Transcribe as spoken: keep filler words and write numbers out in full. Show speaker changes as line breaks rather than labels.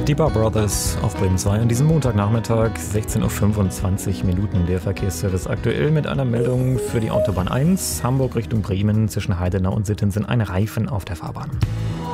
Die Bar Brothers auf Bremen zwei an diesem Montagnachmittag, sechzehn Uhr fünfundzwanzig Minuten. Der Verkehrsservice aktuell mit einer Meldung für die Autobahn eins, Hamburg Richtung Bremen zwischen Heidenau und Sitten sind ein Reifen auf der Fahrbahn.